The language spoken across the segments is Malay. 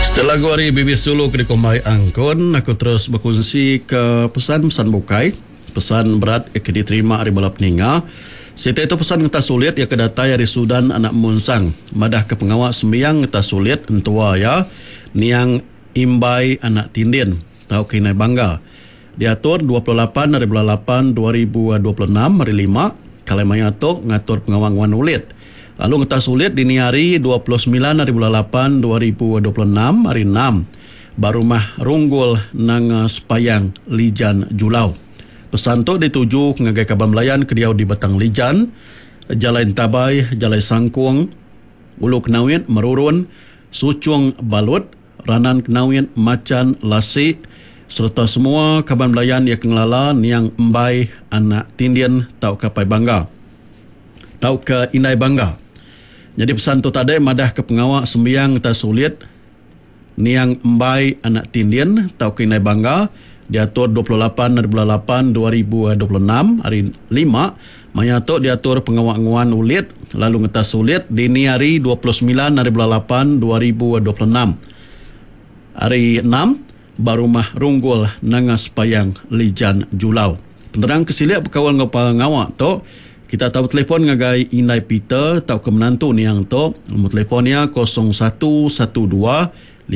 Setelah gua hari bibis dulu ke dikombai angkon, aku terus berkongsi ke pesan-pesan bukai. Pesan berat yang diterima hari balap ninga. Sita itu pesan ngeta sulit ya kedatai dari Sudan anak munsang. Madah ke pengawak sembiang ngeta sulit entua ya. Niang imbai anak tindin. Tahu kini bangga. Diatur 28 hari bulan 8 2026 hari 5. Kalemanya tu ngatur pengawang wan ulit. Lalu ngeta sulit dini hari 29 hari bulan 8 2026 hari 6. Barumah runggul nang sepayang Lijan Julau. Pesan tu dituju ngagai Kabam Melayan ke diau di Batang Lijan, Jalai Tabai, Jalai Sangkung, Ulu Kenawin, Merurun, Sucung Balut, Ranan Kenawin, Macan, Lasi, serta semua Kabam Melayan yang kenglala niang embai anak tindian tau kapai bangga. Tau ke indai bangga. Jadi pesan tu tadi madah ke pengawak sembiang tak sulit niang embai anak tindian tau ke indai bangga. Diatur 28 hari bulan 8 2026 hari 5. Manyatok diatur pengawak nguan ulit lalu ngetas sulit dini hari 29 hari bulan 8 2026 hari 6 barumah runggul nangas payang Lijan Julau. Penerang kesiliak berkawal ngawak tu kita tahu telefon ngagai Inai Peter tahu ke menantu ni yang tu. Nombor telefonnya 0112 5181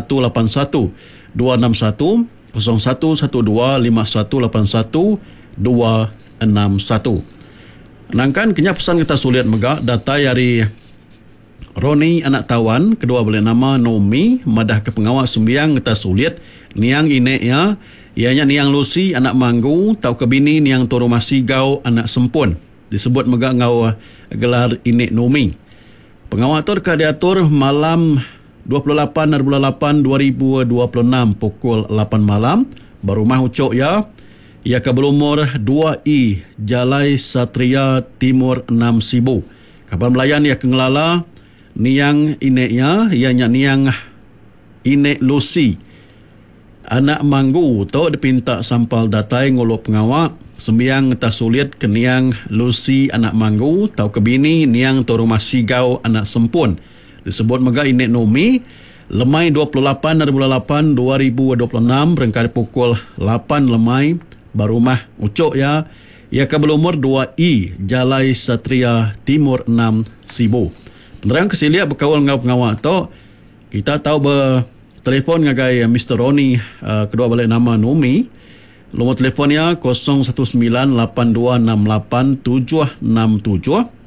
261 01125181 Nangkan kenya pesan kita sulit megak data dari Roni anak tawan kedua boleh nama Nomi madah ke pengawak sembiang kita sulit niang inek ya ianya niang Lucy anak manggu tau ke bini niang toro masigau anak sempun disebut megak ngau gelar inek Nomi. Pengawak tu diatur malam 28 hari bulan 8 2026 pukul 8 malam barumah ucok ya ia ke berumur 2I Jalai Satria Timur 6 Sibu. Kabam Melayan ia kengelala niang ineknya ianya niang inek Lucy anak manggu tu dipinta sampal datai ngolok pengawak sembiang tak sulit ke niang Lucy anak manggu tau ke bini niang torumah sigau anak sempun disebut mega inek Nomi lemai 28 hari bulan 8 2026 rengkari pukul 8 lemai barumah ucok ya ia ke berumur 2I Jalai Satria Timur 6 Sibu. Penerang kesiliak berkawal ngau pengawak tu kita tahu bertelefon ngagai Mr. Roni kedua balik nama Nomi. Nombor telefonnya 0198268767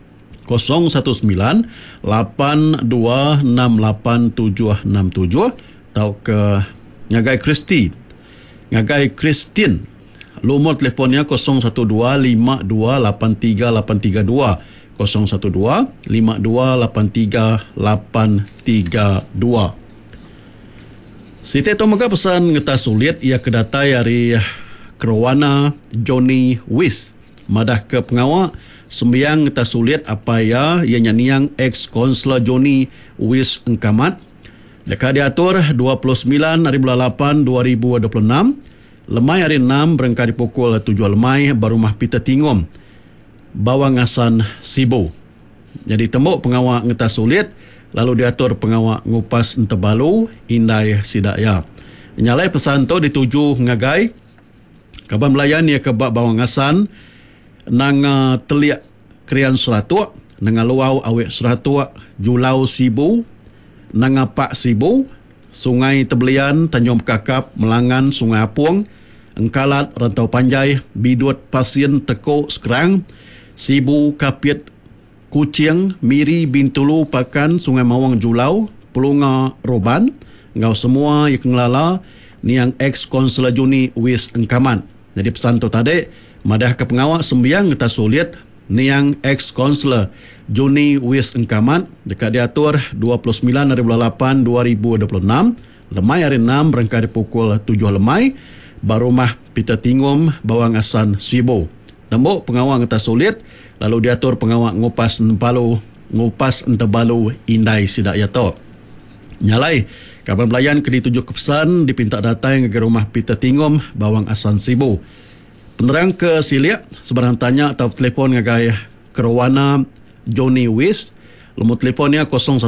0198268767 tau ke ngagai Christine nomor telefonnya 0125283832 0125283832 Siti tu mega pesan ngeta sulit ia kedatai dari Kerwana Johnny Wis madah ke pengawak sembiang ngeta sulit apa ya ianya niang ex-konselor Johnny Wis Engkamat. Dekat diatur 29 hari bulan 8 2026 lemai hari 6 berengkari pukul 7 lemai barumah Peter Tingom Bawangasan Sibu. Jadi tembok pengawak ngeta sulit lalu diatur pengawak ngupas entebalu indai sidaya. Nyalai pesan tu dituju ngagai Kabam Melayan ia kebak Bawangasan nang teliak krian seratuk nang luau awek seratuk Julau Sibu nang Pak Sibu Sungai Tebelian Tanjung Kakap Melangan Sungai Apung Engkalat Rantau Panjai Bidut Pasien Teko Sekerang Sibu Kapit Kucing Miri Bintulu Pakan Sungai Mawang Julau Pelunga Roban ngau semua yang kengelala niang ex-konselor Johnny Wis Engkaman. Jadi pesan tu tadi madah ke pengawak sembiang kita sulit niang ex-konselor Johnny Wis Engkaman dekat diatur 29 hari bulan 8 2026 lemai hari 6 berengkari pukul 7 lemai barumah Peter Tingom Bawangasan Sibu. Tembok pengawak kita sulit lalu diatur pengawak ngupas entebalu indai sidak yato. Nyalai Kabam Melayan ke dituju ke pesan dipinta datang ke rumah Peter Tingom Bawangasan Sibu. Penerang ke siliak sebarang tanya atau telefon ngagai Kerwana Johnny Wis Nombor telefonnya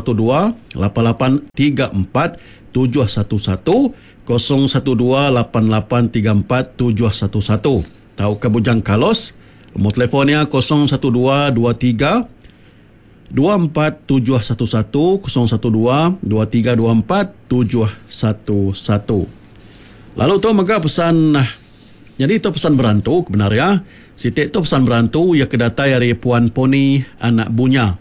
012-8834-711, 012-8834-711. Tahu ke Bujang Kalos, nombor telefonnya 012-23 24711, 012-2324-711. Lalu tu maka pesan, jadi itu pesan berantu kebenarnya. Siti itu pesan berantu ia kedatai dari Puan Poni anak bunya.